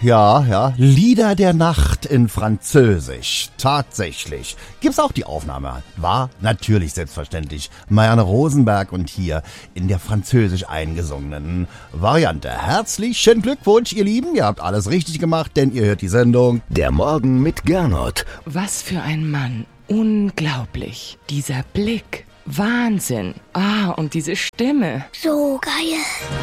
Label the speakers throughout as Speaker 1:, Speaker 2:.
Speaker 1: Ja, Lieder der Nacht in Französisch. Tatsächlich. Gibt's auch die Aufnahme? War natürlich selbstverständlich Marianne Rosenberg und hier in der französisch eingesungenen Variante. Herzlichen Glückwunsch, ihr Lieben. Ihr habt alles richtig gemacht, denn ihr hört die Sendung
Speaker 2: Der Morgen mit Gernot.
Speaker 3: Was für ein Mann. Unglaublich. Dieser Blick. Wahnsinn. Und diese Stimme.
Speaker 4: So geil.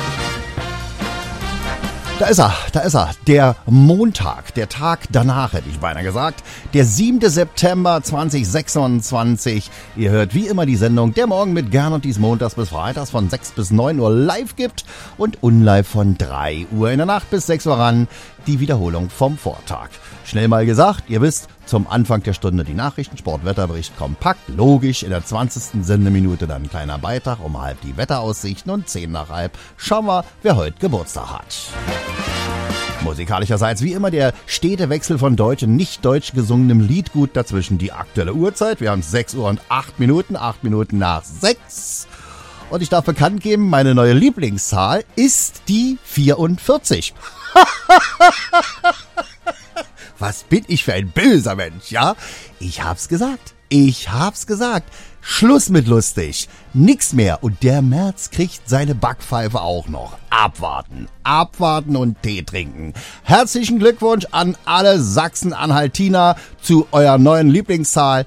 Speaker 1: Da ist er. Der Montag, der Tag danach, hätte ich beinahe gesagt. Der 7. September 2026. Ihr hört wie immer die Sendung Der Morgen mit Gernot, die es montags bis freitags von 6 bis 9 Uhr live gibt und unlive von 3 Uhr in der Nacht bis 6 Uhr ran. Die Wiederholung vom Vortag. Schnell mal gesagt, ihr wisst, zum Anfang der Stunde die Nachrichten, Sport, Wetterbericht kompakt, logisch, in der 20. Sendeminute dann ein kleiner Beitrag, um halb die Wetteraussichten und 10 nach halb schauen wir, wer heute Geburtstag hat. Musikalischerseits wie immer der stete Wechsel von deutsch und nicht deutsch gesungenem Liedgut dazwischen. Die aktuelle Uhrzeit, wir haben 6 Uhr und 8 Minuten, 8 Minuten nach 6. Und ich darf bekannt geben, meine neue Lieblingszahl ist die 44. Was bin ich für ein böser Mensch, ja? Ich hab's gesagt. Schluss mit lustig. Nix mehr. Und der März kriegt seine Backpfeife auch noch. Abwarten und Tee trinken. Herzlichen Glückwunsch an alle Sachsen-Anhaltiner zu eurer neuen Lieblingszahl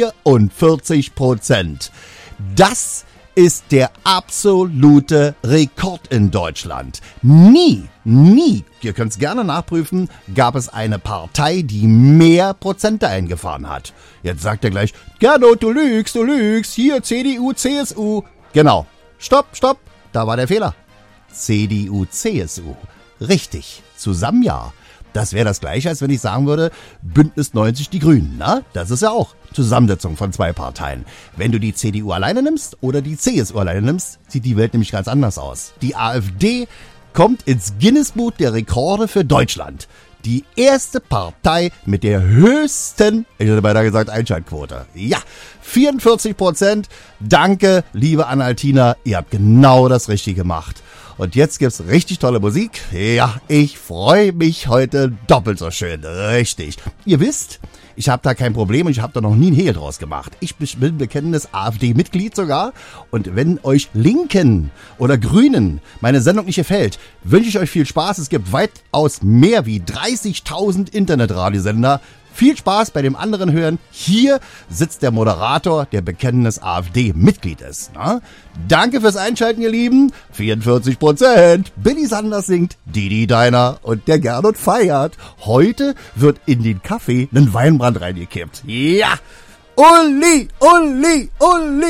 Speaker 1: 44%. Das ist der absolute Rekord in Deutschland. Nie, ihr könnt es gerne nachprüfen, gab es eine Partei, die mehr Prozente eingefahren hat. Jetzt sagt er gleich, Gernot, du lügst, hier CDU, CSU. Genau, stopp, da war der Fehler. CDU, CSU, richtig, zusammen ja. Das wäre das Gleiche, als wenn ich sagen würde, Bündnis 90 die Grünen, na? Das ist ja auch Zusammensetzung von zwei Parteien. Wenn du die CDU alleine nimmst oder die CSU alleine nimmst, sieht die Welt nämlich ganz anders aus. Die AfD kommt ins Guinness-Buch der Rekorde für Deutschland. Die erste Partei mit der höchsten, ich hätte beinahe gesagt, Einschaltquote. Ja, 44%. Danke, liebe Anhaltiner, ihr habt genau das Richtige gemacht. Und jetzt gibt's richtig tolle Musik. Ja, ich freue mich heute doppelt so schön. Richtig. Ihr wisst, ich habe da kein Problem und ich habe da noch nie einen Hehl draus gemacht. Ich bin bekennendes AfD-Mitglied sogar. Und wenn euch Linken oder Grünen meine Sendung nicht gefällt, wünsche ich euch viel Spaß. Es gibt weitaus mehr wie 30.000 Internetradiosender. Viel Spaß bei dem anderen Hören. Hier sitzt der Moderator, der bekennendes AfD-Mitglied ist. Na? Danke fürs Einschalten, ihr Lieben. 44%. Billy Sanders singt, Didi Deiner und der Gernot feiert. Heute wird in den Kaffee ein Weinbrand reingekippt. Ja! Uli!